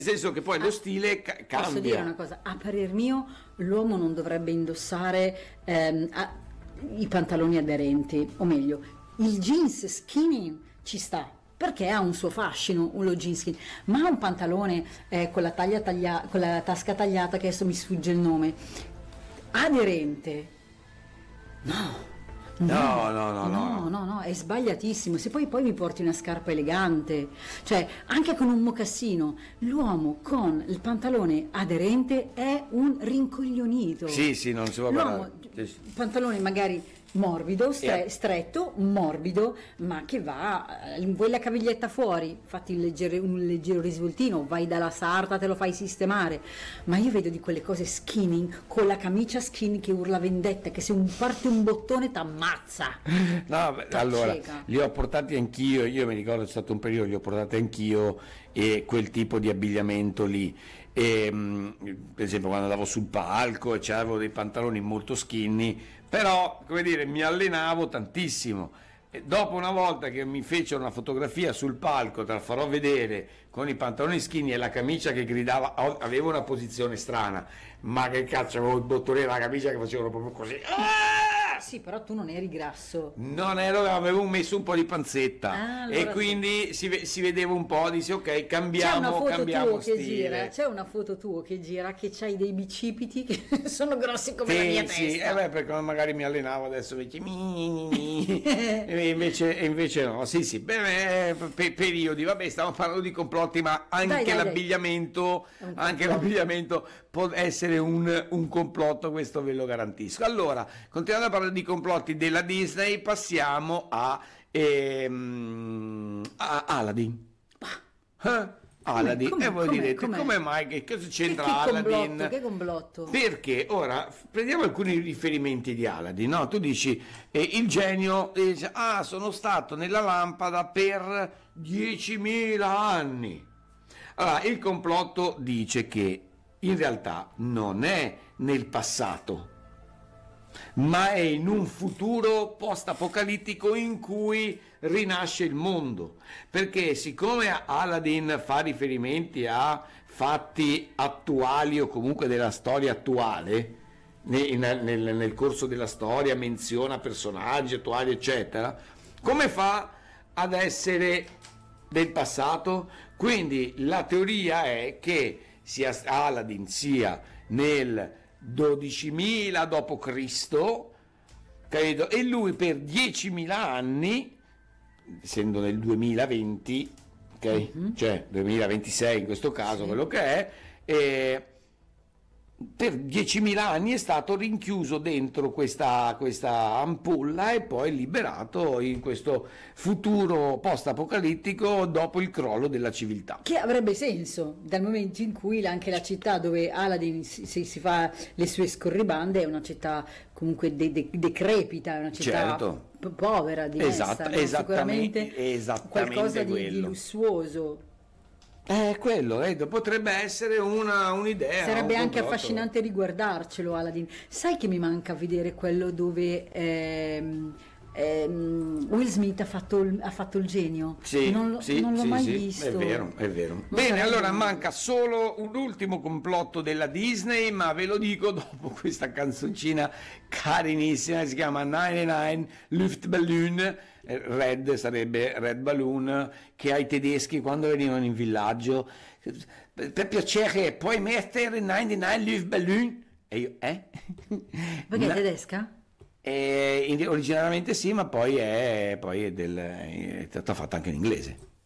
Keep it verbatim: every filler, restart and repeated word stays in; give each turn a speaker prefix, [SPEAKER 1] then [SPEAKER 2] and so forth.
[SPEAKER 1] senso che poi lo stile ca- cambia.
[SPEAKER 2] Posso dire una cosa, a parer mio l'uomo non dovrebbe indossare ehm, a- i pantaloni aderenti, o meglio, il jeans skinny ci sta, perché ha un suo fascino, lo jeans skinny, ma un pantalone eh, con la taglia taglia- con la tasca tagliata, che adesso mi sfugge il nome, aderente, no.
[SPEAKER 1] No, no, no, no,
[SPEAKER 2] no, no, no, è sbagliatissimo. Se poi, poi mi porti una scarpa elegante, cioè anche con un mocassino, l'uomo con il pantalone aderente è un rincoglionito.
[SPEAKER 1] Sì, sì, non si può
[SPEAKER 2] L'uomo,
[SPEAKER 1] parlare. Sì, sì.
[SPEAKER 2] pantalone magari morbido, stre-
[SPEAKER 1] E-
[SPEAKER 2] stretto, morbido, ma che va, eh, vuoi la caviglietta fuori, fatti un leggero, un leggero risvoltino, vai dalla sarta, te lo fai sistemare, ma io vedo di quelle cose skinny, con la camicia skinny che urla vendetta, che se un parte un bottone t'ammazza.
[SPEAKER 1] No, beh, allora, li ho portati anch'io, io mi ricordo, è stato un periodo, li ho portati anch'io, e quel tipo di abbigliamento lì. E, mh, per esempio quando andavo sul palco e c'avevo dei pantaloni molto skinny, però come dire mi allenavo tantissimo, e dopo una volta che mi fecero una fotografia sul palco, te la farò vedere, con i pantaloni skinny e la camicia che gridava, ho- avevo una posizione strana, ma che cazzo, avevo il bottone della camicia che facevano proprio così. Ah!
[SPEAKER 2] Sì, però tu non eri grasso.
[SPEAKER 1] Non ero, avevo messo un po' di panzetta,
[SPEAKER 2] Ah, allora
[SPEAKER 1] e
[SPEAKER 2] sì.
[SPEAKER 1] quindi si, ve- si vedeva un po', dissi ok,
[SPEAKER 2] C'è una
[SPEAKER 1] cambiamo,
[SPEAKER 2] foto
[SPEAKER 1] cambiamo
[SPEAKER 2] tua che
[SPEAKER 1] stile.
[SPEAKER 2] gira, c'è una foto tua che gira che c'hai dei bicipiti che sono grossi come la mia
[SPEAKER 1] Sì, sì,
[SPEAKER 2] testa.
[SPEAKER 1] eh beh, perché magari mi allenavo adesso invece, mi, mi, mi, mi. E invece, e invece no, sì sì, beh, pe- periodi, vabbè, stiamo parlando di complotti, ma anche
[SPEAKER 2] Dai, dai, dai.
[SPEAKER 1] l'abbigliamento,
[SPEAKER 2] È un
[SPEAKER 1] anche
[SPEAKER 2] complotto.
[SPEAKER 1] l'abbigliamento può essere un, un complotto, questo ve lo garantisco. Allora, continuando a parlare di complotti della Disney, passiamo a, ehm, a Aladdin. Eh? Aladdin,
[SPEAKER 2] come-
[SPEAKER 1] e voi
[SPEAKER 2] come-
[SPEAKER 1] direte
[SPEAKER 2] com'è?
[SPEAKER 1] come mai, che cosa
[SPEAKER 2] Che,
[SPEAKER 1] c'entra
[SPEAKER 2] che
[SPEAKER 1] Aladdin?
[SPEAKER 2] complotto, che complotto.
[SPEAKER 1] Perché ora f- prendiamo alcuni riferimenti di Aladdin, no? Tu dici eh, il genio dice, ah, sono stato nella lampada per diecimila anni. Allora, il complotto dice che in realtà non è nel passato, ma è in un futuro post-apocalittico in cui rinasce il mondo, perché siccome Aladdin fa riferimenti a fatti attuali o comunque della storia attuale, ne- nel, nel- nel corso della storia menziona personaggi attuali eccetera, come fa ad essere del passato? Quindi la teoria è che sia Aladdin sia nel dodicimila dopo Cristo, capito? E lui per diecimila anni, essendo nel duemilaventi, ok?
[SPEAKER 2] Mhm.
[SPEAKER 1] Cioè duemilaventisei in questo caso,
[SPEAKER 2] Sì.
[SPEAKER 1] quello che è, eh, per diecimila anni è stato rinchiuso dentro questa, questa ampolla e poi liberato in questo futuro post-apocalittico dopo il crollo della civiltà.
[SPEAKER 2] Che avrebbe senso dal momento in cui anche la città dove Aladdin si, si- si fa le sue scorribande è una città comunque de- de- decrepita, è una città
[SPEAKER 1] Certo.
[SPEAKER 2] po- povera, dimessa,
[SPEAKER 1] Esatto,
[SPEAKER 2] no?
[SPEAKER 1] esattamente-
[SPEAKER 2] Sicuramente
[SPEAKER 1] esattamente
[SPEAKER 2] qualcosa di, di
[SPEAKER 1] quello.
[SPEAKER 2] lussuoso.
[SPEAKER 1] Eh, quello, eh, potrebbe essere una, un'idea.
[SPEAKER 2] Sarebbe
[SPEAKER 1] un
[SPEAKER 2] anche
[SPEAKER 1] complotto.
[SPEAKER 2] affascinante riguardarcelo, Aladdin. Sai che mi manca vedere quello dove ehm, ehm, Will Smith ha fatto il, ha fatto il genio?
[SPEAKER 1] Sì,
[SPEAKER 2] non, lo-
[SPEAKER 1] sì,
[SPEAKER 2] non l'ho
[SPEAKER 1] sì,
[SPEAKER 2] mai
[SPEAKER 1] sì,
[SPEAKER 2] visto.
[SPEAKER 1] è vero, è vero.
[SPEAKER 2] Non
[SPEAKER 1] Bene,
[SPEAKER 2] sarebbe-
[SPEAKER 1] allora manca solo un ultimo complotto della Disney, ma ve lo dico dopo questa canzoncina carinissima, si chiama novantanove Luftballon, eh, Red sarebbe Red Balloon, che ai tedeschi quando venivano in villaggio, per per piacere puoi mettere novantanove Luftballon? E io, eh?
[SPEAKER 2] Perché è
[SPEAKER 1] Na-
[SPEAKER 2] tedesca?
[SPEAKER 1] eh, in- originariamente sì, ma poi è, poi è del, è stata fatta anche in inglese.